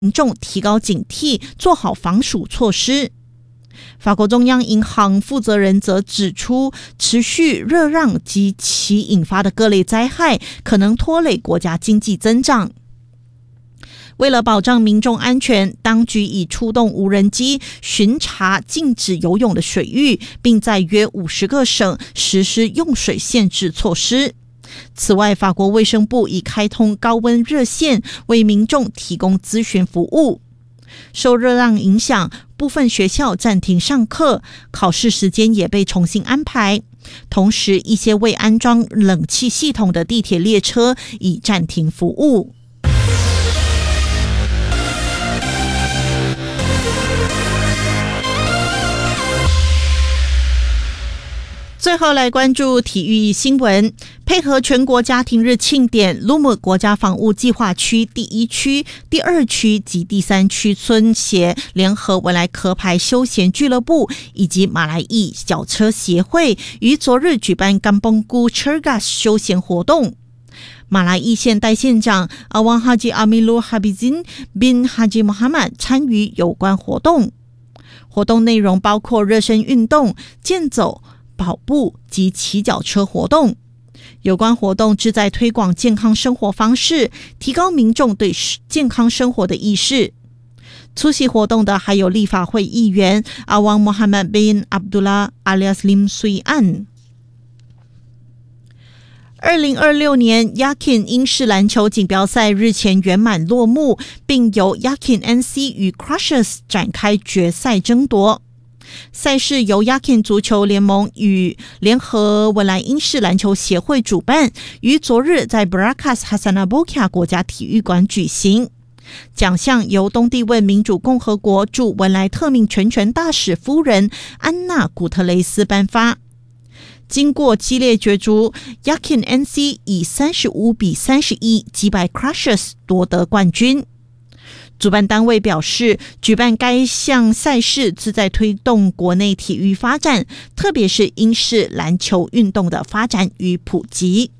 民众提高警惕，做好防暑措施。法国中央银行负责人则指出，持续热浪及其引发的各类灾害可能拖累国家经济增长。为了保障民众安全，当局已出动无人机巡查禁止游泳的水域，并在约50个省实施用水限制措施。此外，法国卫生部已开通高温热线，为民众提供咨询服务。受热浪影响，部分学校暂停上课，考试时间也被重新安排。同时，一些未安装冷气系统的地铁列车已暂停服务。最后来关注体育新闻，配合全国家庭日庆典，卢姆国家防务计划区第1区、第2区及第3区村协联合文莱壳牌休闲俱乐部以及马来裔脚车协会于昨日举办甘邦姑 Cergas 休闲活动。马来裔县代县长阿旺哈吉阿米鲁哈比金 bin 哈吉穆罕默参与有关活动。活动内容包括热身运动、健走、跑步及骑脚车活动。有关活动旨在推广健康生活方式，提高民众对健康生活的意识。出席活动的还有立法会议员阿旺穆罕默 bin Abdullah alias Lim Sui An。2026年 Yakin 英式篮球锦标赛日前圆满落幕，并由 Yakin NC 与 Crushers 展开决赛争夺。赛事由 Yakin 足球联盟与联合文莱英式篮球协会主办，于昨日在 Berakas Hasanabokia 国家体育馆举行。奖项由东帝汶民主共和国驻文莱特命全权大使夫人安娜古特雷斯颁发。经过激烈角逐， Yakin NC 以35-31击败 Crushers 夺得冠军。主办单位表示，举办该项赛事旨在推动国内体育发展，特别是英式篮球运动的发展与普及。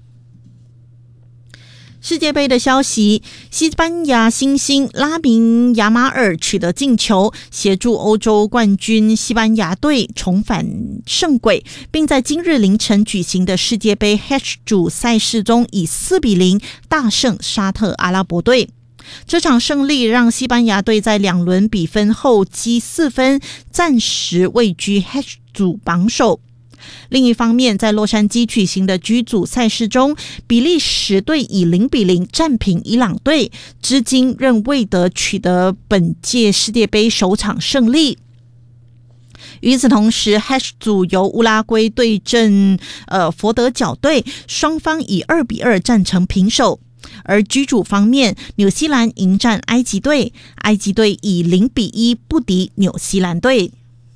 世界杯的消息，西班牙新星拉明亚马尔取得进球，协助欧洲冠军西班牙队重返胜轨，并在今日凌晨举行的世界杯 H 组赛事中以4-0大胜沙特阿拉伯队。这场胜利让西班牙队在2轮比分后积4分，暂时位居 H 组榜首。另一方面，在洛杉矶举行的 G 组赛事中，比利时队以0-0战平伊朗队，至今仍未得取得本届世界杯首场胜利。与此同时 H 组由乌拉圭对阵佛得角队，双方以2-2战成平手。而 G 组方面，纽西兰迎战埃及队，埃及队以0-1不敌纽西兰队。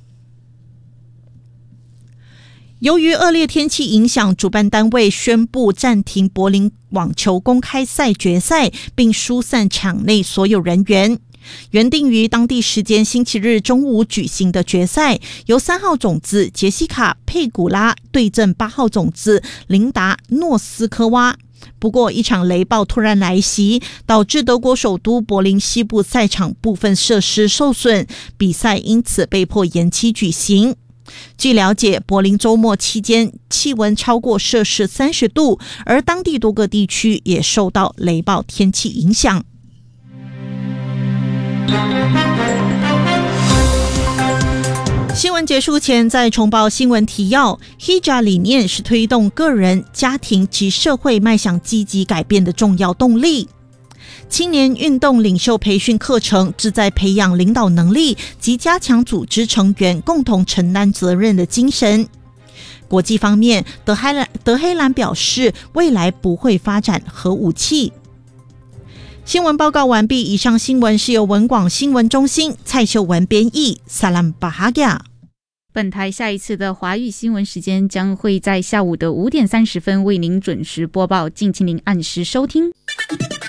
由于恶劣天气影响，主办单位宣布暂停柏林网球公开赛决赛，并疏散场内所有人员。原定于当地时间星期日中午举行的决赛，由3号种子杰西卡·佩古拉对阵8号种子琳达·诺斯科娃。不过，一场雷暴突然来袭，导致德国首都柏林西部赛场部分设施受损，比赛因此被迫延期举行。据了解，柏林周末期间气温超过摄氏30度，而当地多个地区也受到雷暴天气影响。新闻结束前再重报新闻提要。 Hijab 理念是推动个人、家庭及社会迈向积极改变的重要动力。青年运动领袖培训课程旨在培养领导能力及加强组织成员共同承担责任的精神。国际方面，德黑兰表示未来不会发展核武器。新闻报告完毕，以上新闻是由文广新闻中心蔡秀文编译。萨拉姆巴哈亚。 本台下一次的华语新闻时间将会在下午的5点30分为您准时播报，敬请您按时收听。